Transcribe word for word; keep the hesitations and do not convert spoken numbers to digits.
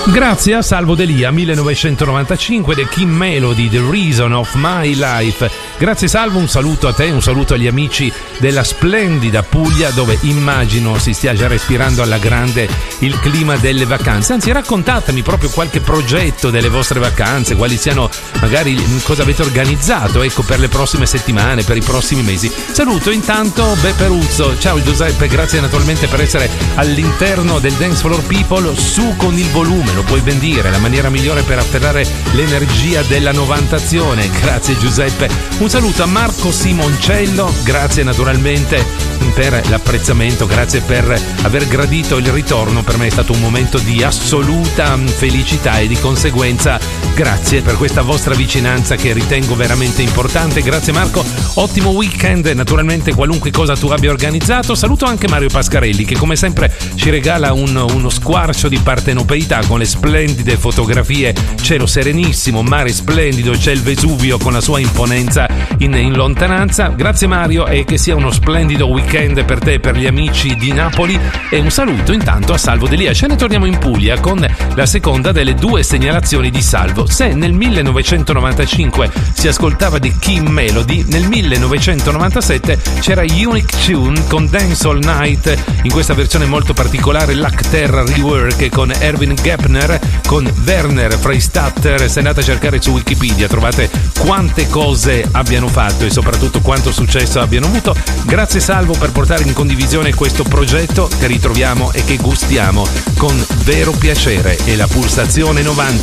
Grazie a Salvo Delia, millenovecentonovantacinque, The Kim Melody, The Reason of My Life. Grazie Salvo, un saluto a te, un saluto agli amici della splendida Puglia, dove immagino si stia già respirando alla grande il clima delle vacanze. Anzi, raccontatemi proprio qualche progetto delle vostre vacanze, quali siano, magari cosa avete organizzato, ecco, per le prossime settimane, per i prossimi mesi. Saluto intanto Beperuzzo. Ciao Giuseppe, grazie naturalmente per essere all'interno del Dance Floor People. Su con il volume, lo puoi ben dire, la maniera migliore per afferrare l'energia della novantazione. Grazie Giuseppe. Un saluto a Marco Simoncello, grazie naturalmente per l'apprezzamento, grazie per aver gradito il ritorno. Per me è stato un momento di assoluta felicità e di conseguenza grazie per questa vostra vicinanza che ritengo veramente importante. Grazie Marco, ottimo weekend, naturalmente qualunque cosa tu abbia organizzato. Saluto anche Mario Pascarelli che come sempre ci regala un, uno squarcio di partenopeità con le splendide fotografie, cielo serenissimo, mare splendido, c'è il Vesuvio con la sua imponenza in, in lontananza. Grazie Mario e che sia uno splendido weekend per te e per gli amici di Napoli, e un saluto intanto a Salvo Delia. Ce ne torniamo in Puglia con la seconda delle due segnalazioni di Salvo. Se nel millenovecentonovantacinque si ascoltava The Kim Melody, nel millenovecentonovantasette c'era Unique Tune con Dance All Night, in questa versione molto particolare, l'Acterra Rework con Erwin Gepner, con Werner Freistatter. Se andate a cercare su Wikipedia trovate quante cose abbiano fatto e soprattutto quanto successo abbiano avuto. Grazie Salvo per portare in condivisione questo progetto che ritroviamo e che gustiamo con vero piacere. E la Pulsazione novanta